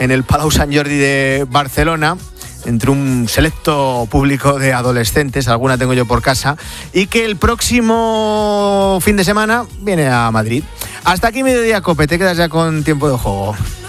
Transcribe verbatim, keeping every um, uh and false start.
en el Palau Sant Jordi de Barcelona, entre un selecto público de adolescentes, alguna tengo yo por casa, y que el próximo fin de semana viene a Madrid. Hasta aquí Mediodía Cope, te quedas ya con tiempo de juego.